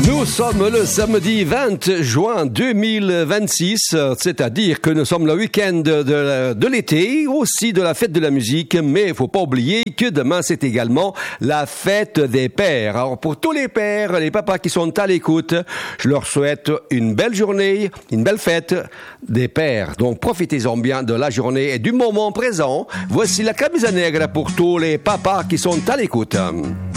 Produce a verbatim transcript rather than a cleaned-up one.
Nous sommes le samedi vingt juin deux mille vingt-six, c'est-à-dire que nous sommes le week-end de, de l'été, aussi de la fête de la musique, mais il faut pas oublier que demain c'est également la fête des pères. Alors pour tous les pères, les papas qui sont à l'écoute, je leur souhaite une belle journée, une belle fête des pères. Donc profitez-en bien de la journée et du moment présent. Voici la camisa negra pour tous les papas qui sont à l'écoute.